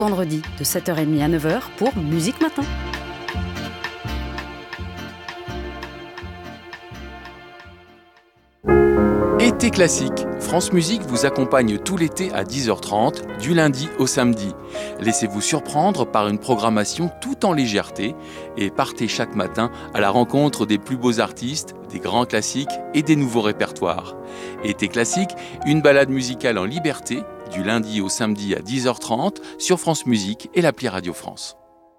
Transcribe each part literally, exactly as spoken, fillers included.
Vendredi de sept heures trente à neuf heures pour Musique Matin. Été classique, France Musique vous accompagne tout l'été à dix heures trente, du lundi au samedi. Laissez-vous surprendre par une programmation tout en légèreté et partez chaque matin à la rencontre des plus beaux artistes, des grands classiques et des nouveaux répertoires. Été classique, une balade musicale en liberté, du lundi au samedi à dix heures trente sur France Musique et l'appli Radio France.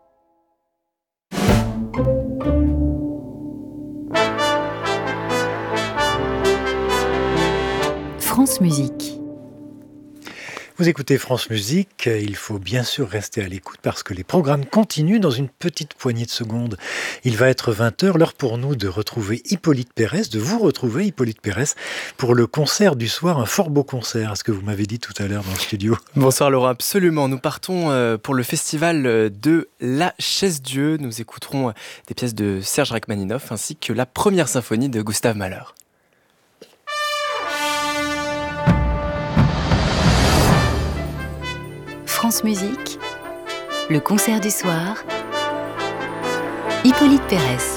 France Musique. Vous écoutez France Musique, il faut bien sûr rester à l'écoute parce que les programmes continuent dans une petite poignée de secondes. Il va être vingt heures, l'heure pour nous de retrouver Hippolyte Pérès, de vous retrouver Hippolyte Pérès pour le concert du soir, un fort beau concert, ce que vous m'avez dit tout à l'heure dans le studio. Bonsoir Laurent, absolument. Nous partons pour le festival de La Chaise-Dieu. Nous écouterons des pièces de Serge Rachmaninoff ainsi que la première symphonie de Gustave Mahler. France Musique, le concert du soir, Hippolyte Pérès.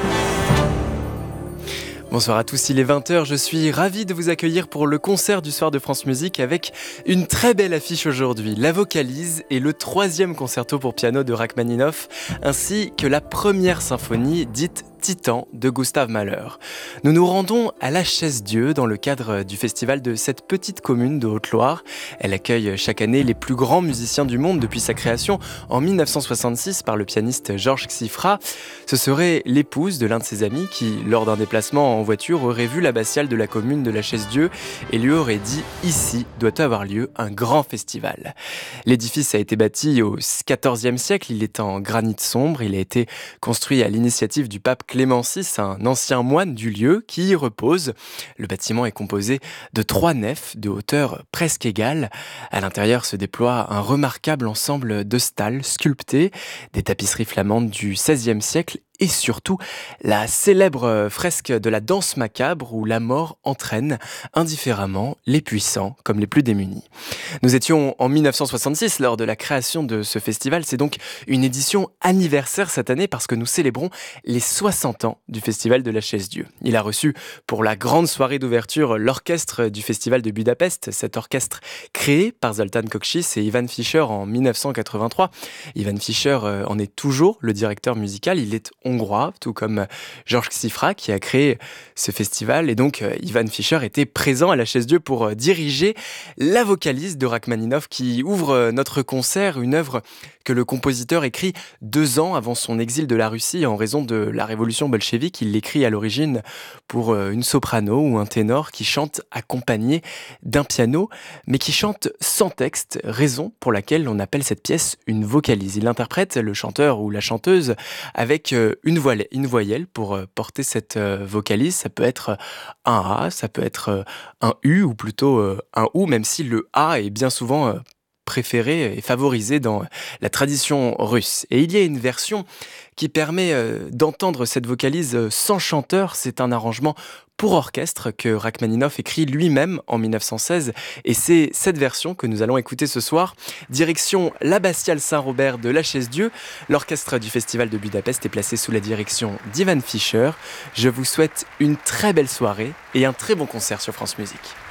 Bonsoir à tous, il est vingt heures, je suis ravi de vous accueillir pour le concert du soir de France Musique avec une très belle affiche aujourd'hui, la vocalise et le troisième concerto pour piano de Rachmaninoff, ainsi que la première symphonie dite Titan de Gustave Mahler. Nous nous rendons à La Chaise-Dieu dans le cadre du festival de cette petite commune de Haute-Loire. Elle accueille chaque année les plus grands musiciens du monde depuis sa création en dix-neuf cent soixante-six par le pianiste Georges Xifra. Ce serait l'épouse de l'un de ses amis qui, lors d'un déplacement en voiture, aurait vu l'abbatiale de la commune de La Chaise-Dieu et lui aurait dit « Ici doit avoir lieu un grand festival ». L'édifice a été bâti au quatorzième siècle, il est en granit sombre, il a été construit à l'initiative du pape Clément six, un ancien moine du lieu qui y repose. Le bâtiment est composé de trois nefs de hauteur presque égale. À l'intérieur se déploie un remarquable ensemble de stalles sculptées, des tapisseries flamandes du seizième siècle et surtout la célèbre fresque de la danse macabre où la mort entraîne indifféremment les puissants comme les plus démunis. Nous étions en dix-neuf cent soixante-six lors de la création de ce festival. C'est donc une édition anniversaire cette année parce que nous célébrons les soixante ans du festival de La Chaise-Dieu. Il a reçu pour la grande soirée d'ouverture l'orchestre du festival de Budapest, cet orchestre créé par Zoltán Kocsis et Ivan Fischer en dix-neuf cent quatre-vingt-trois. Ivan Fischer en est toujours le directeur musical, il est hongrois, tout comme Georges Xifra qui a créé ce festival. Et donc, Ivan Fischer était présent à La Chaise-Dieu pour diriger la vocalise de Rachmaninoff qui ouvre notre concert, une œuvre que le compositeur écrit deux ans avant son exil de la Russie en raison de la révolution bolchevique. Il l'écrit à l'origine pour une soprano ou un ténor qui chante accompagné d'un piano, mais qui chante sans texte, raison pour laquelle on appelle cette pièce une vocalise. Il interprète le chanteur ou la chanteuse avec une voyelle, une voyelle pour porter cette vocalise. Ça peut être un A, ça peut être un U ou plutôt un OU, même si le A est bien souvent préféré et favorisé dans la tradition russe. Et il y a une version qui permet d'entendre cette vocalise sans chanteur. C'est un arrangement pour orchestre que Rachmaninoff écrit lui-même en dix-neuf cent seize. Et c'est cette version que nous allons écouter ce soir. Direction l'abbatiale Saint-Robert de La Chaise-Dieu. L'orchestre du Festival de Budapest est placé sous la direction d'Ivan Fischer. Je vous souhaite une très belle soirée et un très bon concert sur France Musique.